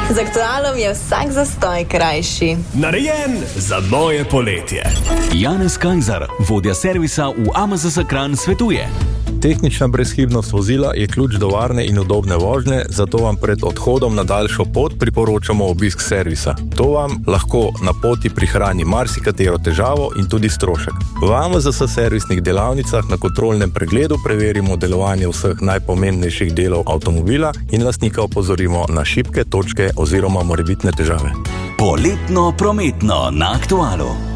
Z Aktualom je vsak zastoj krajši. Narejen za moje poletje. Janez Kajzer, vodja servisa v AMZS Kranj, svetuje: tehnična brezhibnost vozila je ključ do varne in udobne vožnje, zato vam pred odhodom na daljšo pot priporočamo obisk servisa. To vam lahko na poti prihrani marsikatero težavo in tudi strošek. V AMZS servisnih delavnicah na kontrolnem pregledu preverimo delovanje vseh najpomembnejših delov avtomobila in lastnika opozorimo na šibke točke oziroma morebitne težave. Poletno prometno na Aktualu.